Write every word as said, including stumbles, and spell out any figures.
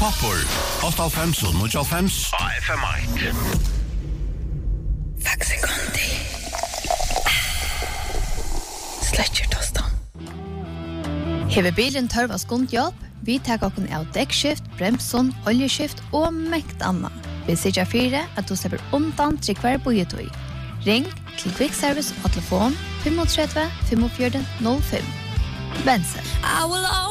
Toppur, åtta fem och noll fem på F M ett. Faxi Conti. Sletcher tostan. Hever bilen tørva skundhjelp, vi tar okken av dekkskift, bremson, oljeskift og mekt anna. Vi sier fire at du slipper undan til hver bojetøy. Ring til Quick Service og telefon fem tre fem fem fire null fem. Bense. I will